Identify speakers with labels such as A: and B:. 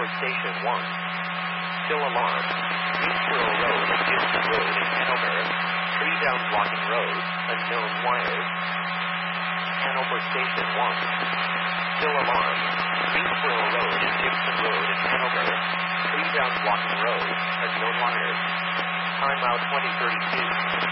A: Hanover Station 1. Still alarm. Greensboro Road and Gibson Road in Hanover. Tree down blocking road. Unknown wires. Hanover Station 1. Still alarm. Greensboro Road and Gibson Road in Hanover. Tree down blocking road. Unknown wires. Time out 2032.